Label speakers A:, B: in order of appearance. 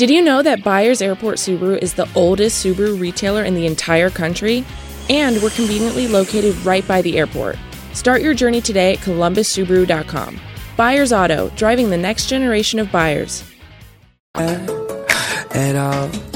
A: Did you know that Byers Airport Subaru is the oldest Subaru retailer in the entire country? And we're conveniently located right by the airport. Start your journey today at columbussubaru.com. Byers Auto, driving the next generation of buyers.
B: At all.